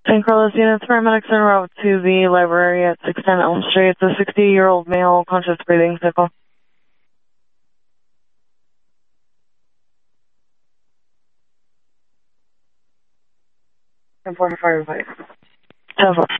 St. Carlos units, paramedics en route to the library at 610 Elm Street. It's a 60-year-old male, conscious breathing, cycle. 10-4 for fire advice. 10-4.